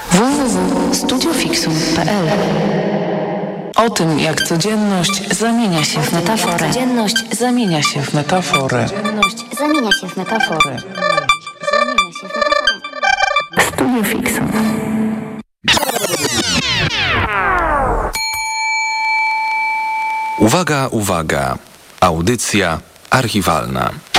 www.studiofixum.pl. O tym, jak codzienność zamienia się w metaforę. Codzienność zamienia się w metaforę. Codzienność zamienia się w metaforę. Studio Fixum. Uwaga, uwaga. Audycja archiwalna.